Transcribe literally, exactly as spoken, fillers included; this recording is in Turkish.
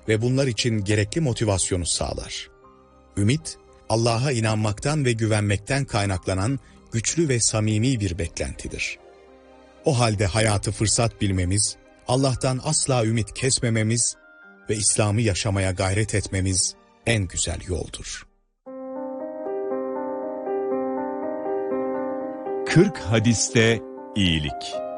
ve bunlar için gerekli motivasyonu sağlar. Ümit, Allah'a inanmaktan ve güvenmekten kaynaklanan güçlü ve samimi bir beklentidir. O halde hayatı fırsat bilmemiz, Allah'tan asla ümit kesmememiz ve İslam'ı yaşamaya gayret etmemiz en güzel yoldur. kırk hadiste iyilik.